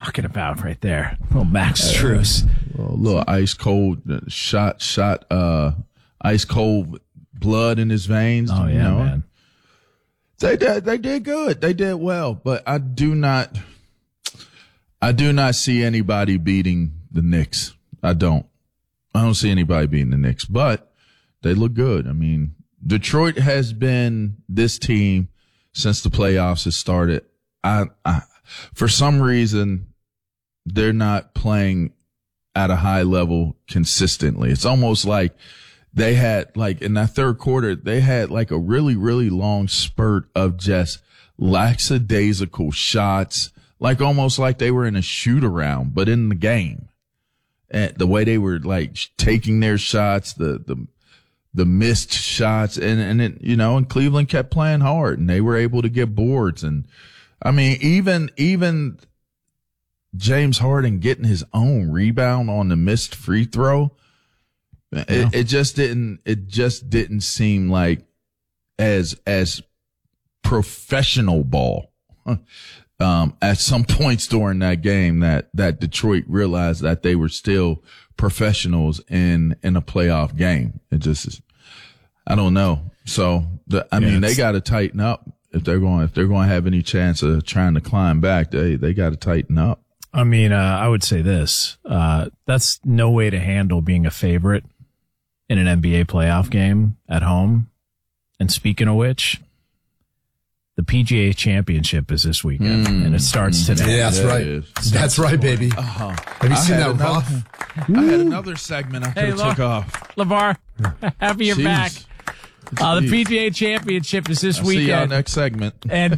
talking about right there. Oh, Max Strus. A little ice cold ice cold blood in his veins. Oh, yeah, man. They did good. They did well, but I do not see anybody beating the Knicks. I don't see anybody beating the Knicks, but they look good. I mean, Detroit has been this team since the playoffs has started. For some reason, they're not playing at a high level consistently. It's almost like they had, like, in that third quarter, they had like a really, really long spurt of just lackadaisical shots, like almost like they were in a shoot around, but in the game. And the way they were like taking their shots, the missed shots, and Cleveland kept playing hard and they were able to get boards. And I mean, even James Harden getting his own rebound on the missed free throw, it just didn't seem like as professional ball. At some points during that game that Detroit realized that they were still professionals in a playoff game. It just is, I don't know. So they got to tighten up if they're going to have any chance of trying to climb back. They got to tighten up. I mean, I would say this, that's no way to handle being a favorite in an NBA playoff game at home. And speaking of which, the PGA Championship is this weekend, and it starts today. Yeah, that's right. That's right, baby. Have you seen that rough? I had another segment I could have took off. LeVar, happy you're back. The PGA Championship is this weekend. See y'all next segment. And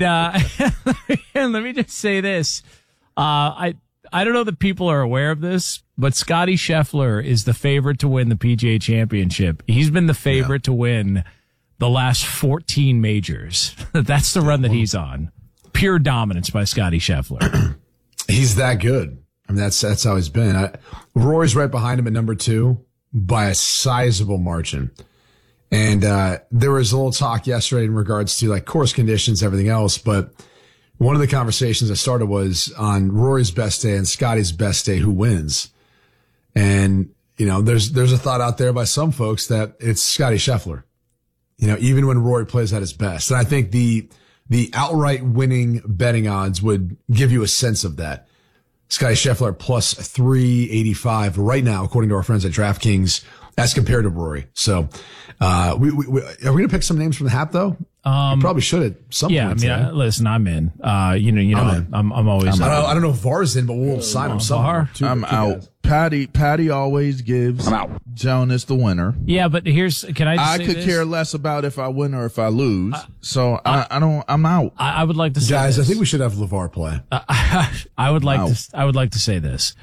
let me just say this. I don't know that people are aware of this, but Scottie Scheffler is the favorite to win the PGA Championship. He's been the favorite to win the last 14 majors. That's the run that he's on. Pure dominance by Scottie Scheffler. He's that good. I mean, that's how he's been. Rory's right behind him at number 2 by a sizable margin. And there was a little talk yesterday in regards to like course conditions, everything else. But one of the conversations that started was on Rory's best day and Scottie's best day, who wins? And, there's a thought out there by some folks that it's Scottie Scheffler. Even when Rory plays at his best. And I think the outright winning betting odds would give you a sense of that. Scottie Scheffler plus 385 right now, according to our friends at DraftKings, as compared to Rory. So, are we going to pick some names from the hat though? We probably should at some point. Yeah, I mean, listen, I'm in. I'm always. I don't know if VAR's in, but we'll sign him somewhere. I'm out. Patty always gives. I'm out. Jonas the winner. Yeah, but can I? Just say could this? care less about if I win or if I lose. I don't. I'm out. I would like to say, guys. this. I think we should have LeVar play. I would like to say this.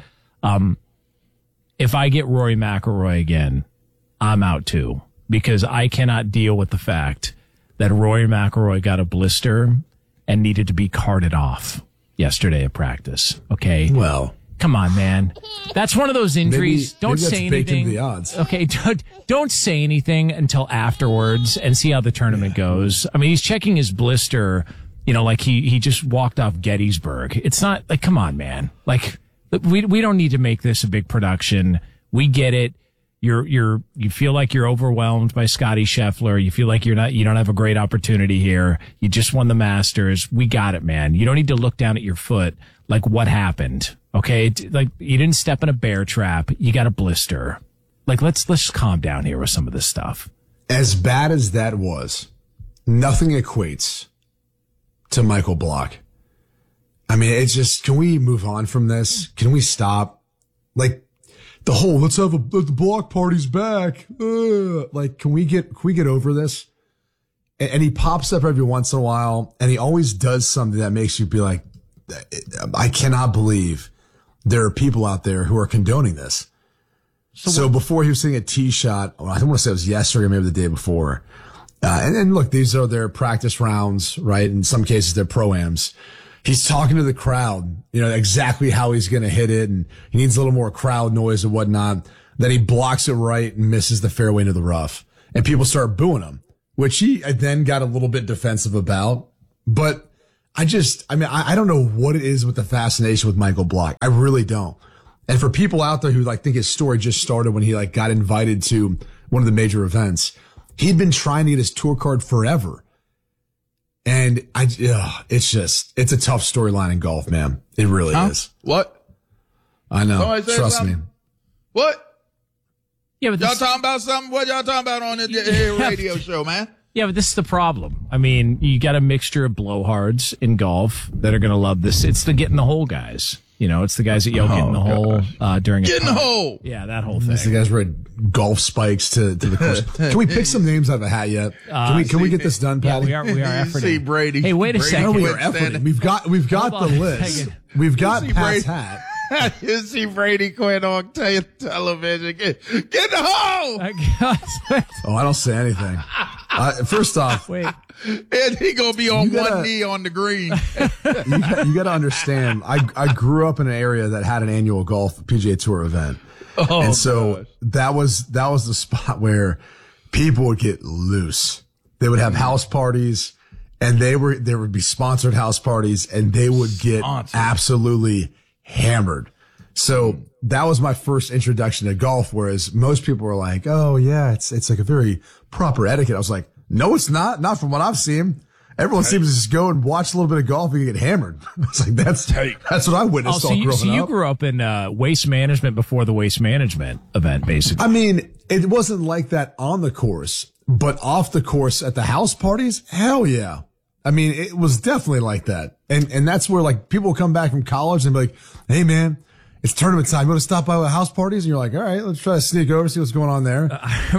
If I get Rory McIlroy again, I'm out too, because I cannot deal with the fact that Rory McIlroy got a blister and needed to be carted off yesterday at practice. Okay. Well, come on, man. That's one of those injuries. Don't say anything. Into the odds. Okay. Don't say anything until afterwards and see how the tournament goes. I mean, he's checking his blister, like he just walked off Gettysburg. It's not like, come on, man. Like we don't need to make this a big production. We get it. You feel like you're overwhelmed by Scottie Scheffler. You feel like you don't have a great opportunity here. You just won the Masters. We got it, man. You don't need to look down at your foot. Like, what happened? Okay. Like, you didn't step in a bear trap. You got a blister. Like, let's calm down here with some of this stuff. As bad as that was, nothing equates to Michael Block. I mean, it's just, can we move on from this? Can we stop? Like, the whole, let's have the block party's back. Like, can we get over this? And he pops up every once in a while, and he always does something that makes you be like, I cannot believe there are people out there who are condoning this. So before he was hitting a tee shot, I don't want to say it was yesterday or maybe the day before. And look, these are their practice rounds, right? In some cases, they're pro-ams. He's talking to the crowd, exactly how he's going to hit it, and he needs a little more crowd noise and whatnot. Then he blocks it right and misses the fairway into the rough. And people start booing him, which he then got a little bit defensive about. But I don't know what it is with the fascination with Michael Block. I really don't. And for people out there who like think his story just started when he like got invited to one of the major events, he'd been trying to get his tour card forever. And it's a tough storyline in golf, man. It really is. What? I know. Trust me. What? Yeah, but Y'all talking about something? What y'all talking about on the radio show, man? Yeah, but this is the problem. I mean, you got a mixture of blowhards in golf that are going to love this. It's the get in the hole guys. You know, it's the guys that yell get in the hole during a Get in the hole. Yeah, that whole thing. It's the guys wearing golf spikes to the course. Can we pick some names out of a hat yet? Can we get this done, Yeah, Patty? we are efforting. See Brady. Hey, wait a Brady second. No, we quit are efforting. standing. We've got Hold the on a list. second. We've got see Pat's Brady. hat. You see Brady quit on television. Get in the hole. Oh, I don't say anything. First off, Wait. And he gonna be on You gotta- one knee on the green. you got to understand. I grew up in an area that had an annual golf PGA Tour event, and so that was the spot where people would get loose. They would have house parties, and there would be sponsored house parties, and they would get absolutely hammered. So that was my first introduction to golf. Whereas most people were like, "Oh yeah, it's like a very proper etiquette." I was like, "No, it's not. Not from what I've seen. Everyone seems to just go and watch a little bit of golf and get hammered." It's like that's what I witnessed all growing So you up. grew up in waste management before the waste management event, basically. I mean, it wasn't like that on the course, but off the course at the house parties, hell yeah. I mean, it was definitely like that. And that's where like people come back from college and be like, "Hey man, it's tournament time. You want to stop by with house parties?" And you're like, "All right, let's try to sneak over, see what's going on there."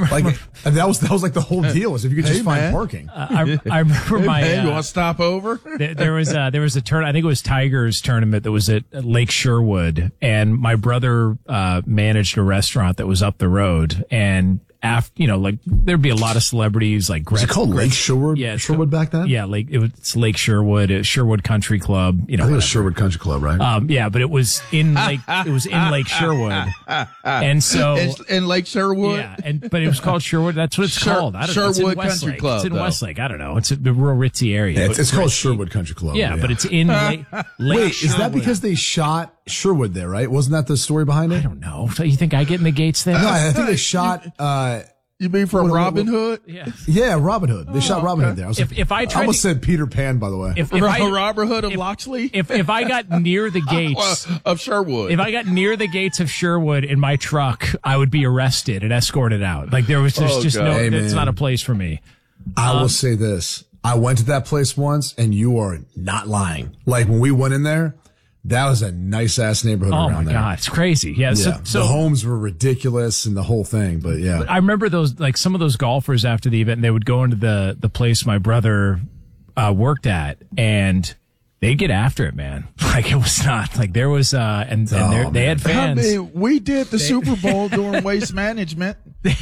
And that was like the whole deal is if you could just find man. parking. I remember my Hey, you want to stop over? there was a turn. I think it was Tiger's tournament that was at Lake Sherwood, and my brother managed a restaurant that was up the road. And after, like there'd be a lot of celebrities like Was it called Lake Sherwood? Yeah, it's Sherwood back then? Yeah, it's Lake Sherwood, Sherwood Country Club. I think it was Sherwood Country Club, right? Yeah, but it was in Lake Sherwood, and so in Lake Sherwood. yeah, but it was called Sherwood. That's what it's called. I don't know. It's in Sherwood Westlake. Country Club, It's in though. Westlake. I don't know. It's a real ritzy area. Yeah, it's called Sherwood Country Club. Yeah, but it's in Lake Wait, Sherwood. is that because they shot Sherwood there, right? Wasn't that the story behind it? I don't know. So you think I get in the gates there? No, I think they shot, You mean from Robin Hood? Yeah. yeah, Robin Hood. They shot Robin Hood there. I was If I I tried almost to- said Peter Pan, by the way. If Robin Hood of Loxley? if I got near the gates, Of Sherwood. if I got near the gates of Sherwood in my truck, I would be arrested and escorted out. Like there's just God. no, Hey, it's man. not a place for me. I will say this. I went to that place once, and you are not lying. Like, when we went in there, that was a nice-ass neighborhood Oh around my there. God, it's crazy. Yeah. Yeah. So the homes were ridiculous and the whole thing, but yeah. I remember those, like some of those golfers after the event, they would go into the place my brother worked at, and they'd get after it, man. Like it was not like there was, and they had I fans. mean, we did the Super Bowl during waste management.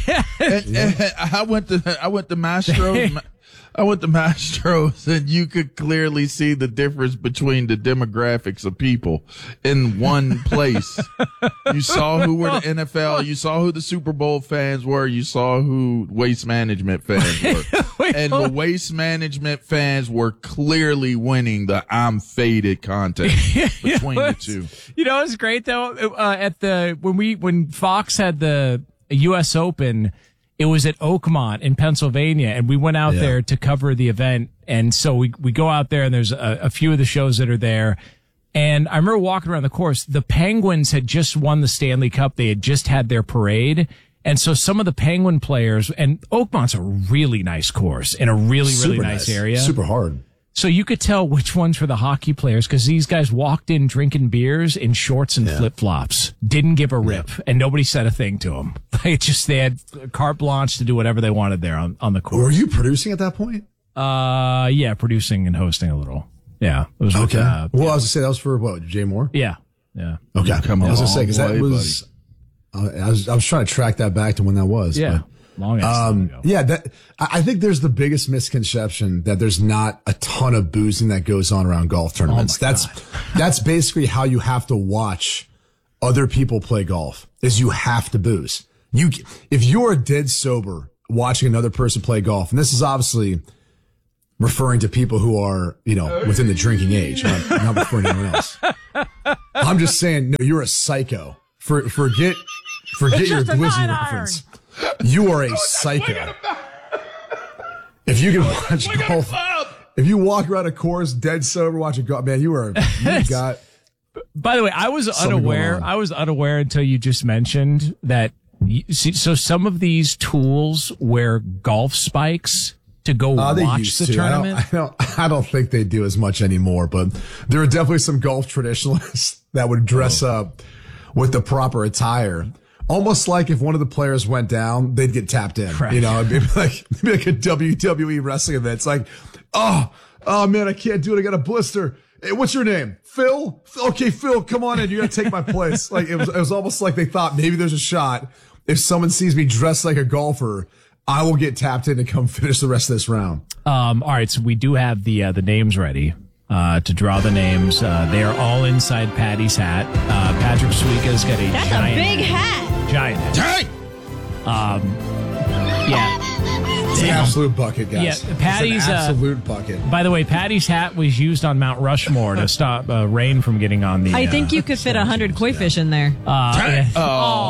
and I went to Mastros. I went to Mastros, and you could clearly see the difference between the demographics of people in one place. You saw who were the NFL. You saw who the Super Bowl fans were. You saw who waste management fans were. And the waste management fans were clearly winning the I'm faded contest between the two. You know, it was great though. When Fox had the U.S. Open, it was at Oakmont in Pennsylvania, and we went out there to cover the event. And so we go out there, and there's a few of the shows that are there. And I remember walking around the course. The Penguins had just won the Stanley Cup. They had just had their parade. And so some of the Penguin players, and Oakmont's a really nice course in a really Super nice area. Super hard. So you could tell which ones were the hockey players because these guys walked in drinking beers in shorts and flip-flops, didn't give a rip, and nobody said a thing to them. They had carte blanche to do whatever they wanted there on the course. Were you producing at that point? Yeah, producing and hosting a little. Yeah. It was with, Well, I was going to say that was for what, Jay Moore? yeah. Okay. Come I was a going to say, because that long way, was, I was trying to track that back to when that was. Yeah. but- Long ass time ago. Yeah, I think there's the biggest misconception that there's not a ton of boozing that goes on around golf tournaments. That's basically how you have to watch other people play golf. Is you have to booze. If you're dead sober watching another person play golf, and this is obviously referring to people who are, within the drinking age, not referring to anyone else. I'm just saying, no, you're a psycho. Forget your Glizzy reference. You are a psycho. If you can watch golf, if you walk around a course dead sober watching golf, man, you got. By the way, I was unaware. I was unaware until you just mentioned that. So some of these tools wear golf spikes to go watch the tournament. I don't think they do as much anymore, but there are definitely some golf traditionalists that would dress up with the proper attire. Almost like if one of the players went down, they'd get tapped in. Right. It'd be like a WWE wrestling event. It's like, oh man, I can't do it. I got a blister. Hey, what's your name? Phil? Okay, Phil, come on in. You gotta take my place. Like it was almost like they thought maybe there's a shot. If someone sees me dressed like a golfer, I will get tapped in to come finish the rest of this round. All right, so we do have the names ready to draw the names. They are all inside Patty's hat. Patrick Suika's got a That's giant a big hat. Giant hat. Yeah. It's an absolute bucket, guys. Yeah, Patty's it's an absolute bucket. By the way, Patty's hat was used on Mount Rushmore to stop rain from getting on the. I think you could fit 100 koi fish in there. That is.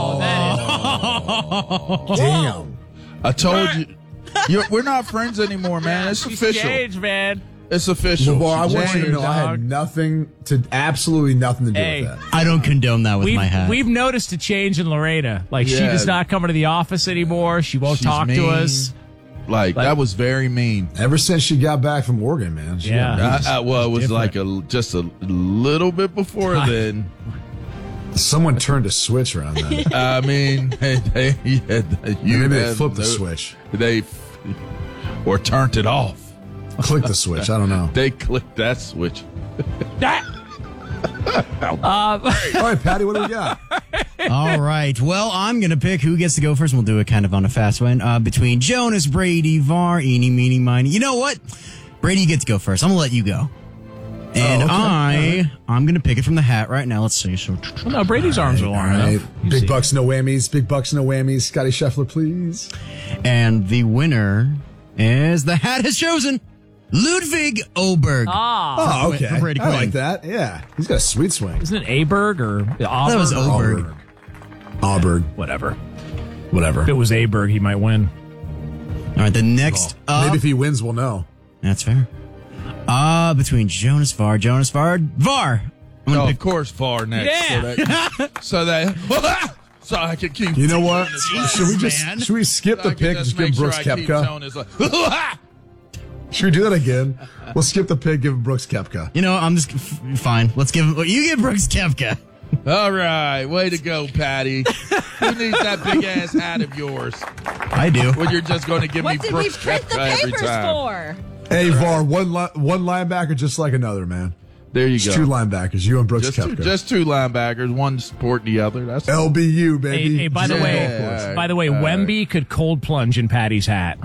Damn. I told you. We're not friends anymore, man. It's official. Engaged, man. It's official. Well, I want you to know I had absolutely nothing to do Hey. with that. I don't condone that with my hat. We've noticed a change in Lorena. Like, she Yeah. does not come into the office anymore. She won't She's talk to mean. us. Like, that was very mean. Ever since she got back from Oregon, man. Yeah. Well, it was different. like just a little bit before then. Someone turned a switch around then. I mean, Maybe they flipped the switch. Or turned it off. Click the switch. I don't know. They clicked that switch. All right, Patty, what do we got? All right. Well, I'm going to pick who gets to go first. We'll do it kind of on a fast one. Between Jonas, Brady, Var, eeny, meeny, miny. You know what? Brady, you get to go first. I'm going to let you go. And I'm going to pick it from the hat right now. Let's see. So, Well, no, Brady's arms are long enough. You Big see. bucks, no whammies. Big bucks, no whammies. Scotty Scheffler, please. and the winner is the hat has chosen Ludwig Oberg. Oh, okay. for Brady I like Quinn. that. Yeah. He's got a sweet swing. Isn't it Aberg or Auberg? That was Oberg. Auburn. Whatever. Whatever. If it was Aberg, he might win. All right, the next up. Maybe if he wins, we'll know. That's fair. Between Jonas, Var. I'm gonna Of pick course, far next. Yeah. So I can keep. You know what? man. Should we skip the pick and just give Brooks Koepka? Should we do that again? We'll skip the pick, give him Brooks Koepka. You know, I'm just fine. Let's give him. You give Brooks Koepka. All right, way to go, Patty. Who needs that big ass hat of yours? I do. Well, you're just going to give me What did we Brooks print the Koepka every papers time. for? Hey, Var, one linebacker just like another, man. There you It's go. two linebackers, you and Brooks Just Koepka. just two linebackers, one supporting the other. That's LBU, baby. Hey, by the Just way, like golf course. by the way, Wemby could cold plunge in Patty's hat.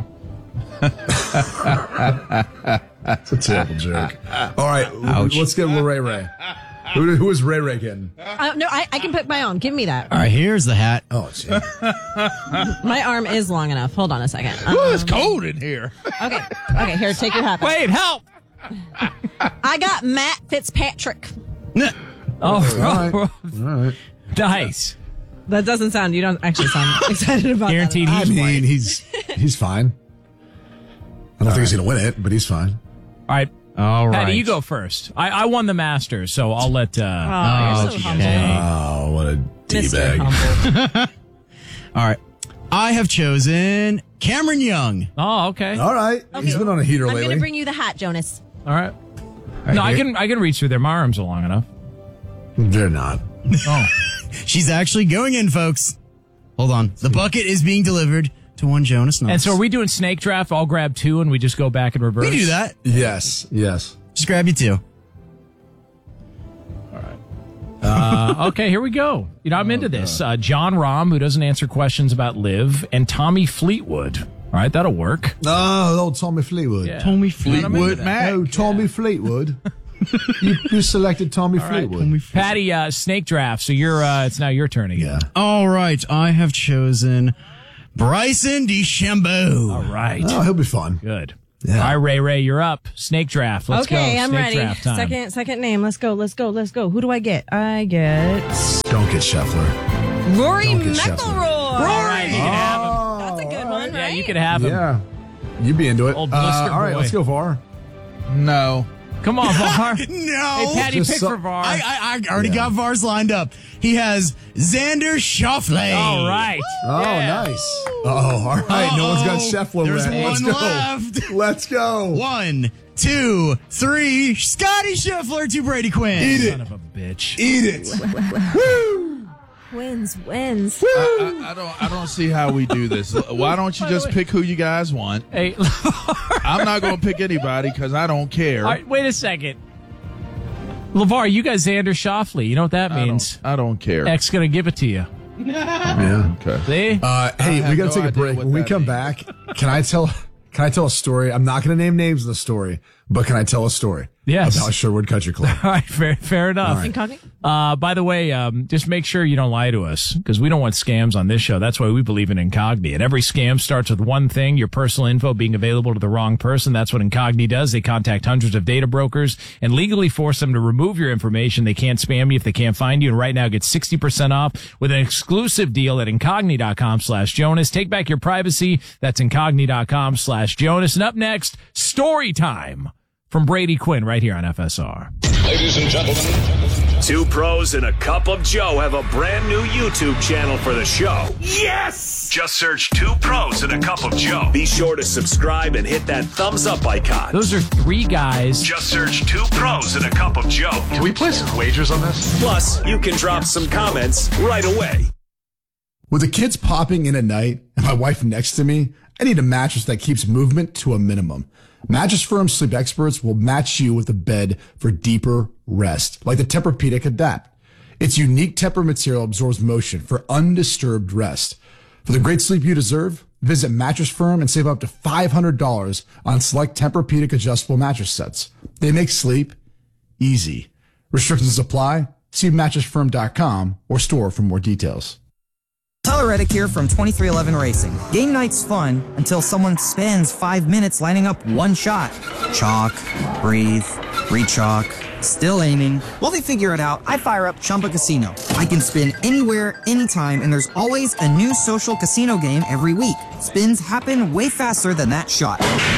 It's a terrible joke. All right, let's get Ray Ray. Who is Ray Ray getting? No, I can pick my own. Give me that. All right, here's the hat. Oh, gee. My arm is long enough. Hold on a second. Ooh, it's cold in here. Okay, here, take your hat back. Wait, help! I got Matt Fitzpatrick. Oh, All right. nice. That doesn't sound, you don't actually sound excited about Guaranteed that. he's I mean, white. he's fine. I don't think he's going to win it, but he's fine. All right. All right. Patty, you go first. I won the Masters, so I'll let. Oh, you're so humble. okay. Oh, what a Mr. D-bag. Humble. All right. I have chosen Cameron Young. Oh, okay. All right. He's been on a heater I'm lately. going to bring you the hat, Jonas. All right. No, I can reach through there. My arms are long enough. They're not. Oh, She's actually going in, folks. Hold on. The bucket is being delivered to one Jonas Knox. and so are we doing snake draft? I'll grab two, and we just go back in reverse. We do that. Yes. Just grab you two. Okay, here we go. You know, I'm into this. John Rahm, who doesn't answer questions about Liv, and Tommy Fleetwood. All right, that'll work. Oh, old Tommy Fleetwood. Yeah. Tommy Fleetwood Mac. Oh, Tommy Fleetwood. you selected Tommy Fleetwood. Patty, snake draft. So you're. It's now your turn again. All right. I have chosen Bryson DeChambeau. All right. Oh, he'll be fun. Good. Yeah. All right, Ray, you're up. Snake draft. Let's go. Okay, I'm Snake ready. Draft time. Second name. Let's go. Who do I get? I get Don't get Scheffler. Rory Don't get McIlroy. All right, you can have him. That's a good one, Yeah, right? you can have him. Yeah. You'd be into it. Old blister all right, boy. let's go VAR. No. Come on, VAR. No. Hey, Patty, Just pick so- for VAR. I already got VARs lined up. He has Xander Schauffele. All right. Oh, Yeah. nice. Oh, all right. No one's got Scheffler There's yet. Let's one go. left. Let's go. 1, 2, 3. Scotty Scheffler to Brady Quinn. Son of a bitch. Eat it. Wins. I don't see how we do this. Why don't you just pick who you guys want? Hey, I'm not going to pick anybody because I don't care. all right, wait a second. LeVar, you got Xander Schauffele. You know what that means? I don't care. X going to give it to you. Yeah. Okay. See? Hey, have we got no to take a idea break. what When we that come means. back, can I tell a story? I'm not going to name names of the story, but can I tell a story? Yes. About Sherwood Country Club. All right, fair enough. Incognito? By the way, just make sure you don't lie to us because we don't want scams on this show. That's why we believe in Incogni. And every scam starts with one thing, your personal info being available to the wrong person. That's what Incogni does. They contact hundreds of data brokers and legally force them to remove your information. They can't spam you if they can't find you. And right now, get 60% off with an exclusive deal at Incogni.com/Jonas. Take back your privacy. That's Incogni.com/Jonas. And up next, story time from Brady Quinn right here on FSR. Ladies and gentlemen, two pros and a cup of Joe have a brand new YouTube channel for the show. Yes! Just search Two Pros and a Cup of Joe. Be sure to subscribe and hit that thumbs up icon. Those are three guys. Just search Two Pros and a Cup of Joe. Can we place some wagers on this? Plus, you can drop some comments right away. With the kids popping in at night and my wife next to me, I need a mattress that keeps movement to a minimum. Mattress Firm Sleep Experts will match you with a bed for deeper rest, like the Tempur-Pedic Adapt. Its unique Tempur material absorbs motion for undisturbed rest. For the great sleep you deserve, visit Mattress Firm and save up to $500 on select Tempur-Pedic adjustable mattress sets. They make sleep easy. Restrictions apply. See mattressfirm.com or store for more details. Tyler Reddick here from 2311 Racing. Game night's fun until someone spends 5 minutes lining up one shot. Chalk, breathe, re-chalk, still aiming. While they figure it out, I fire up Chumba Casino. I can spin anywhere, anytime, and there's always a new social casino game every week. Spins happen way faster than that shot.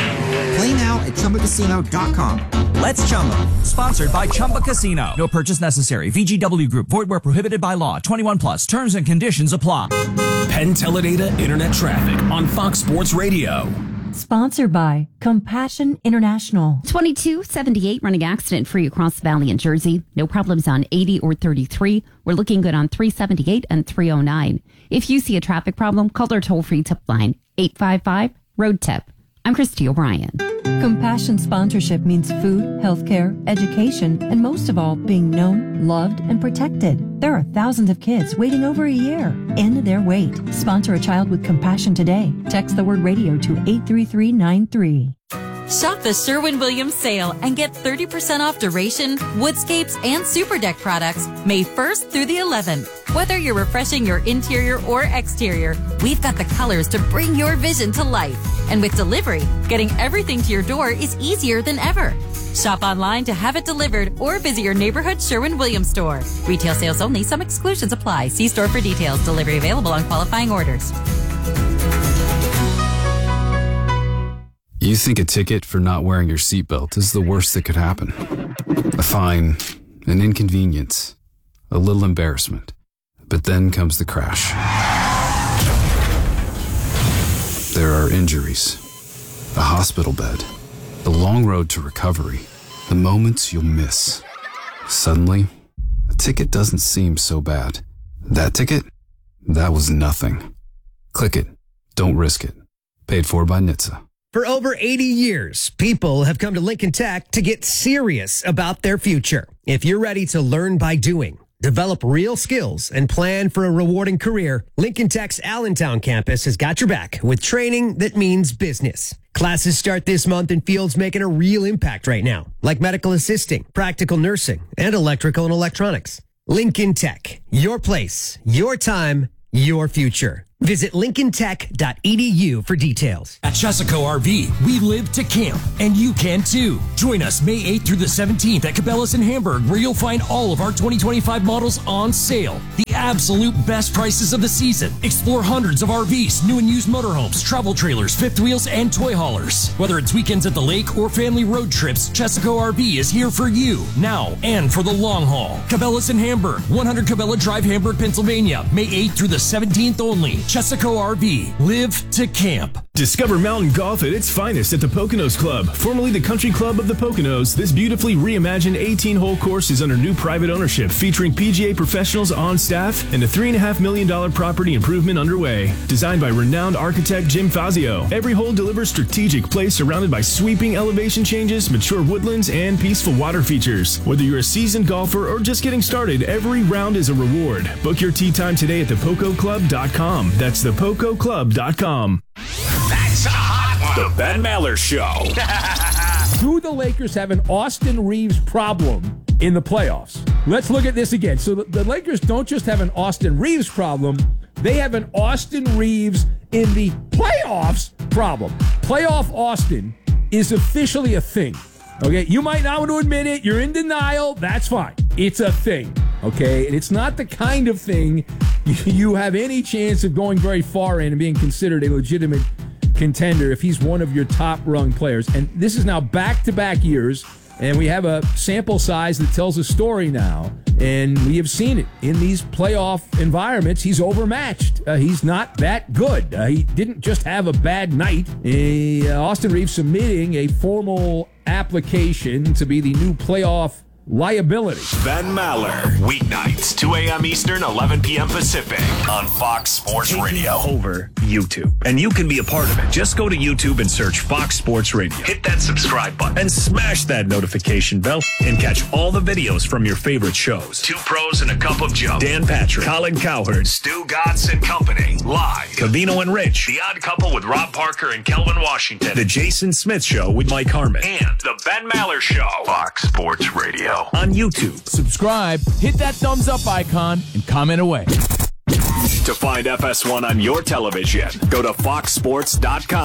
Play now at ChumbaCasino.com. Let's Chumba. Sponsored by Chumba Casino. No purchase necessary. VGW Group. Void where prohibited by law. 21 plus. Terms and conditions apply. Penn Teledata Internet Traffic on Fox Sports Radio. Sponsored by Compassion International. 2278 running accident free across the valley in Jersey. No problems on 80 or 33. We're looking good on 378 and 309. If you see a traffic problem, call our toll-free tip line 855-ROAD-TIP. I'm Christy O'Brien. Compassion sponsorship means food, healthcare, education, and most of all, being known, loved, and protected. There are thousands of kids waiting over a year. End their wait. Sponsor a child with compassion today. Text the word radio to 83393. Shop the Sherwin-Williams sale and get 30% off duration, woodscapes, and super deck products May 1st through the 11th. Whether you're refreshing your interior or exterior, we've got the colors to bring your vision to life. And with delivery, getting everything to your door is easier than ever. Shop online to have it delivered or visit your neighborhood Sherwin-Williams store. Retail sales only. Some exclusions apply. See store for details. Delivery available on qualifying orders. You think a ticket for not wearing your seatbelt is the worst that could happen. A fine, an inconvenience, a little embarrassment. But then comes the crash. There are injuries, a hospital bed, the long road to recovery, the moments you'll miss. Suddenly, a ticket doesn't seem so bad. That ticket? That was nothing. Click it. Don't risk it. Paid for by NHTSA. For over 80 years, people have come to Lincoln Tech to get serious about their future. If you're ready to learn by doing, develop real skills, and plan for a rewarding career, Lincoln Tech's Allentown campus has got your back with training that means business. Classes start this month in fields making a real impact right now, like medical assisting, practical nursing, and electrical and electronics. Lincoln Tech, your place, your time, your future. Visit LincolnTech.edu for details. At Chesaco RV, we live to camp, and you can too. Join us May 8th through the 17th at Cabela's in Hamburg, where you'll find all of our 2025 models on sale. The absolute best prices of the season. Explore hundreds of RVs, new and used motorhomes, travel trailers, fifth wheels, and toy haulers. Whether it's weekends at the lake or family road trips, Chesaco RV is here for you, now and for the long haul. Cabela's in Hamburg, 100 Cabela Drive, Hamburg, Pennsylvania, May 8th through the 17th only. Chesaco RV. Live to camp. Discover mountain golf at its finest at the Poconos Club, formerly the Country Club of the Poconos. This beautifully reimagined 18-hole course is under new private ownership, featuring PGA professionals on staff and a $3.5 million property improvement underway. Designed by renowned architect Jim Fazio, every hole delivers strategic play surrounded by sweeping elevation changes, mature woodlands, and peaceful water features. Whether you're a seasoned golfer or just getting started, every round is a reward. Book your tee time today at thepococlub.com. That's thepococlub.com. That's a hot one. The Ben Maller Show. Do the Lakers have an Austin Reeves problem in the playoffs? Let's look at this again. So the Lakers don't just have an Austin Reeves problem, they have an Austin Reeves in the playoffs problem. Playoff Austin is officially a thing. Okay, you might not want to admit it. You're in denial. That's fine. It's a thing. Okay, and it's not the kind of thing you have any chance of going very far in and being considered a legitimate contender if he's one of your top-rung players. And this is now back-to-back years, and we have a sample size that tells a story now, and we have seen it. In these playoff environments, he's overmatched. He's not that good. He didn't just have a bad night. Austin Reeves submitting a formal application to be the new playoff liability. Ben Maller, weeknights, 2 a.m. Eastern, 11 p.m. Pacific, on Fox Sports Radio. Over YouTube. And you can be a part of it. Just go to YouTube and search Fox Sports Radio. Hit that subscribe button And smash that notification bell and catch all the videos from your favorite shows. Two Pros and a Cup of Joe. Dan Patrick, Colin Cowherd, Stu Gatz and Company. Live. Covino and Rich. The Odd Couple with Rob Parker and Kelvin Washington. The Jason Smith Show with Mike Harmon. And The Ben Maller Show. Fox Sports Radio. On YouTube. Subscribe, hit that thumbs up icon, and comment away. To find FS1 on your television, go to foxsports.com.